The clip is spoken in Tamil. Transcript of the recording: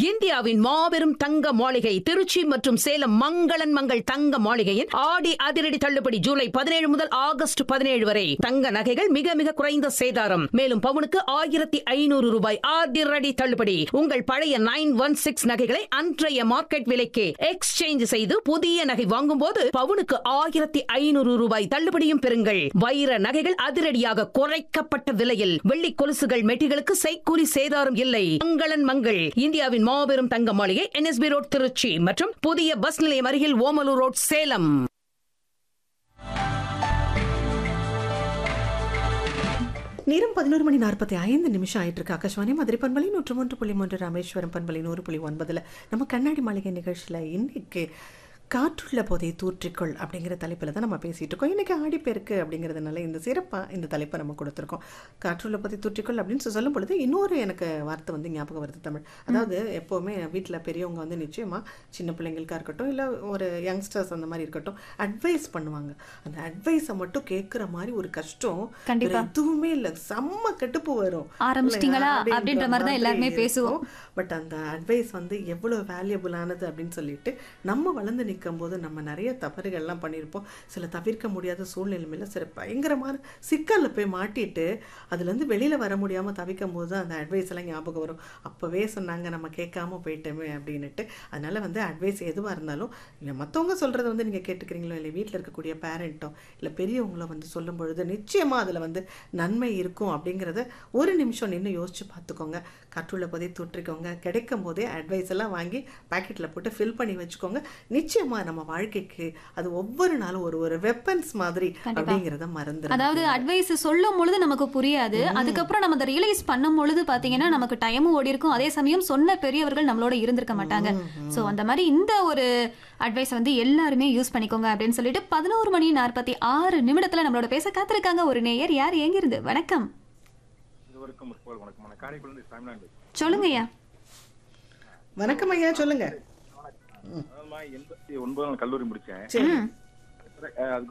இந்தியாவின் மாபெரும் தங்க மாளிகை திருச்சி மற்றும் சேலம் மங்களன் மங்கள் தங்க மாளிகையின் ஆடி அதிரடி தள்ளுபடி ஜூலை 17 முதல் ஆகஸ்ட் 17 வரை. தங்க நகைகள் மிக மிக குறைந்த சேதாரம். மேலும் பவுனுக்கு 1500 ரூபாய் அதிரடி தள்ளுபடி. உங்கள் பழைய 916 நகைகளை அன்றைய மார்க்கெட் விலைக்கு எக்ஸ்சேஞ்ச் செய்து புதிய நகை வாங்கும் போது பவுனுக்கு 1500 ரூபாய் தள்ளுபடியும் பெறுங்கள். வைர நகைகள் அதிரடியாக குறைக்கப்பட்ட விலையில். வெள்ளி கொலுசுகள் மெட்டிகளுக்கு செய்கூலி சேதாரம் இல்லை. மங்களன் மங்கள் இந்தியாவின் மாபெரும் தங்க மாளிகை NSB ரோட் திருச்சி மற்றும் புதிய பஸ் நிலையம் அருகில் ஓமலூர் ரோட் சேலம். நேரம் 11:45 ஆயிட்டு இருக்கு. ஆகாஷ்வாணி மதுரை பண்பலை 101.3, ராமேஸ்வரம் பண்பலை 100.9 நம்ம கண்ணாடி மாளிகை நிகழ்ச்சியில் இன்னைக்கு காற்றுள்ள போதை தூற்றிக்கொள் அப்படிங்கிற தலைப்பில் தான் நம்ம பேசிகிட்டு இருக்கோம். இன்றைக்கி ஆடிப்பெருக்கு அப்படிங்கிறதுனால இந்த சிறப்பாக இந்த தலைப்பை நம்ம கொடுத்துருக்கோம். காற்றுள்ள போதை தூற்றிக்கொள் அப்படின்னு சொல்லும் பொழுது இன்னொரு எனக்கு வார்த்தை வந்து ஞாபகம் வருது தமிழ். அதாவது எப்போவுமே வீட்டில் பெரியவங்க வந்து நிச்சயமாக சின்ன பிள்ளைங்களுக்காக இருக்கட்டும் இல்லை ஒரு யங்ஸ்டர்ஸ் அந்த மாதிரி இருக்கட்டும் அட்வைஸ் பண்ணுவாங்க. அந்த அட்வைஸை மட்டும் கேட்குற மாதிரி ஒரு கஷ்டம் எதுவுமே இல்லை. செம்ம கெட்டுப்பு வரும் ஆரம்பிச்சிட்டிங்களா அப்படின்ற மாதிரி தான் எல்லாருமே பேசுவோம். பட் அந்த அட்வைஸ் வந்து எவ்வளோ வேல்யூபிளானது அப்படின்னு சொல்லிட்டு நம்ம வளர்ந்து போது நம்ம நிறைய தவறுகள்லாம் பண்ணியிருப்போம். சில தவிர்க்க முடியாத சூழ்நிலைமையில் சில பயங்கரமான சிக்கலில் போய் மாட்டிட்டு அதுலேருந்து வெளியில் வர முடியாமல் தவிக்கும் போது அந்த அட்வைஸ் எல்லாம் ஞாபகம் வரும். அப்போவே சொன்னாங்க நம்ம கேட்காம போயிட்டோமே அப்படின்ட்டு. அதனால் வந்து அட்வைஸ் எதுவாக இருந்தாலும் இல்லை மற்றவங்க சொல்கிறத வந்து நீங்கள் கேட்டுக்கிறீங்களோ இல்லை வீட்டில் இருக்கக்கூடிய பேரண்ட்டோ இல்லை பெரியவங்களோ வந்து சொல்லும் பொழுது நிச்சயமாக அதில் வந்து நன்மை இருக்கும் அப்படிங்கிறத ஒரு நிமிஷம் நின்று யோசிச்சு பார்த்துக்கோங்க. காற்றுள்ள போதே தூற்றிக்கோங்க. கிடைக்கும் போதே அட்வைஸ் எல்லாம் வாங்கி பேக்கெட்டில் போட்டு ஃபில் பண்ணி வச்சுக்கோங்க. நிச்சயமா நம்ம வாழ்க்கைக்கு அது ஒவ்வொரு நாளும் ஒரு வெப்பன்ஸ் மாதிரி அப்படிங்கறத மறந்துடும். அதாவது அட்வைஸ் சொல்லும் பொழுது நமக்கு புரியாது. அதுக்கப்புறம் நம்ம அதை ரியலைஸ் பண்ணும் பொழுது பாத்தீங்கன்னா நமக்கு டைமும் ஓடி இருக்கும். அதே சமயம் சொன்ன பெரியவர்கள் நம்மளோட இருந்திருக்க மாட்டாங்க. சோ அந்த மாதிரி இந்த ஒரு அட்வைஸ் வந்து எல்லாருமே யூஸ் பண்ணிக்கோங்க அப்படின்னு சொல்லிட்டு 11:46 நம்மளோட பேச காத்திருக்காங்க ஒரு நேயர். யார் எங்க இருந்து? வணக்கம். சொல்லுங்க ஐயா. வணக்கம் ஐயா, சொல்லுங்க. 89 கல்லூரி முடிச்சேன்.